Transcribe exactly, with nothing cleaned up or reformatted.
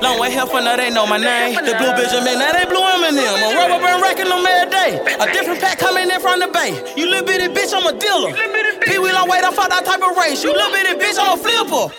Long way here for now, they know my name. The blue Benjamin, now they blue M and M. A rubber band racking them every day. A different pack coming in from the bay. You little bitty bitch, I'm a dealer. Pee Wee long way, I fought that type of race. You little bitty bitch, I'm a flipper.